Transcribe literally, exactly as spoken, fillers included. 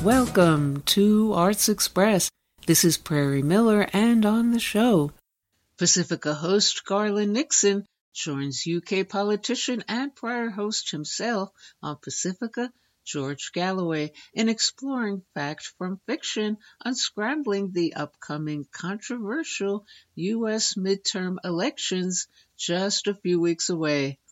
welcome to Arts Express. This is Prairie Miller, and on the show, Pacifica host Garland Nixon joins U K politician and prior host himself on Pacifica, George Galloway, in exploring fact from fiction, unscrambling the upcoming controversial U S midterm elections just a few weeks away.